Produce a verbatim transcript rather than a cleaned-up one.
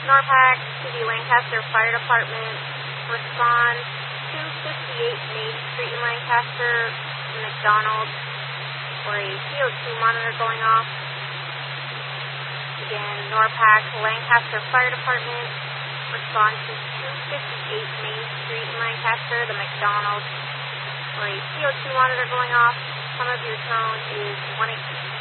NORPAC to the Lancaster Fire Department. Respond two fifty-eight Main Street in Lancaster, McDonald's, for a C O two monitor going off. Again, NORPAC, Lancaster Fire Department. Respond to two fifty-eight Main Street in Lancaster, the McDonald's, for a C O two monitor going off. Sum of your tone is one eighty.